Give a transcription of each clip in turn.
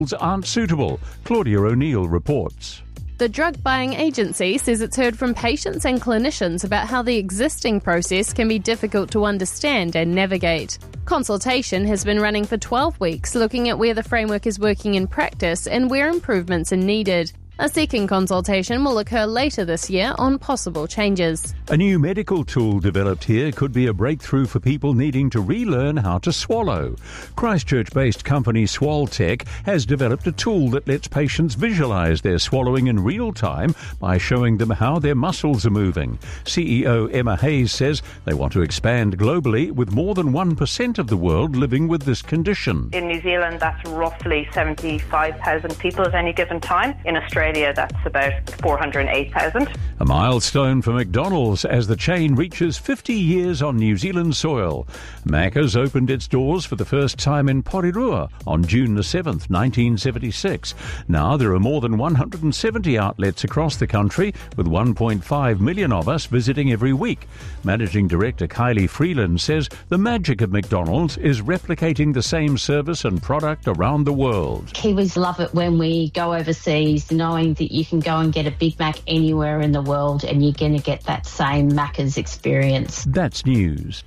aren't suitable. Claudia O'Neill reports. The drug buying agency says it's heard from patients and clinicians about how the existing process can be difficult to understand and navigate. Consultation has been running for 12 weeks, looking at where the framework is working in practice and where improvements are needed. A second consultation will occur later this year on possible changes. A new medical tool developed here could be a breakthrough for people needing to relearn how to swallow. Christchurch-based company Swaltech has developed a tool that lets patients visualise their swallowing in real time by showing them how their muscles are moving. CEO Emma Hayes says they want to expand globally, with more than 1% of the world living with this condition. In New Zealand, that's roughly 75,000 people at any given time. In Australia, that's about 408,000. A milestone for McDonald's as the chain reaches 50 years on New Zealand soil. Macca's opened its doors for the first time in Porirua on June the 7th, 1976. Now there are more than 170 outlets across the country, with 1.5 million of us visiting every week. Managing Director Kylie Freeland says the magic of McDonald's is replicating the same service and product around the world. Kiwis love it when we go overseas, knowing that you can go and get a Big Mac anywhere in the world and you're going to get that same Macca's experience. That's news.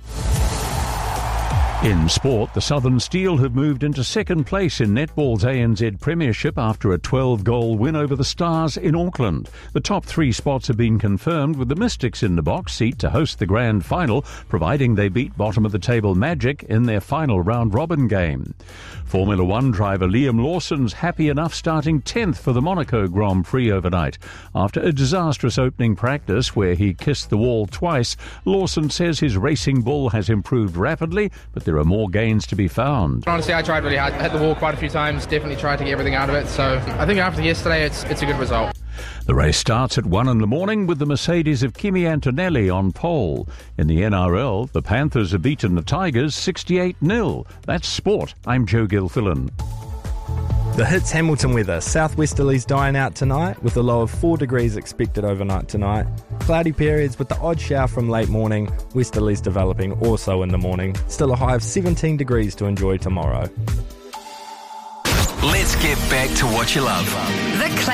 In sport, the Southern Steel have moved into second place in netball's ANZ Premiership after a 12-goal win over the Stars in Auckland. The top 3 spots have been confirmed, with the Mystics in the box seat to host the grand final, providing they beat bottom-of-the-table Magic in their final round-robin game. Formula One driver Liam Lawson's happy enough starting 10th for the Monaco Grand Prix overnight. After a disastrous opening practice where he kissed the wall twice, Lawson says his racing bull has improved rapidly, but there are more gains to be found. Honestly, I tried really hard. I hit the wall quite a few times, definitely tried to get everything out of it, so I think after yesterday it's a good result. The race starts at 1 in the morning with the Mercedes of Kimi Antonelli on pole. In the NRL, the Panthers have beaten the Tigers 68-0. That's sport. I'm Joe Gilfillan. The Hits Hamilton weather. Southwesterlies dying out tonight with a low of 4 degrees expected overnight tonight. Cloudy periods with the odd shower from late morning. Westerlies developing also in the morning. Still a high of 17 degrees to enjoy tomorrow. Let's get back to what you love. The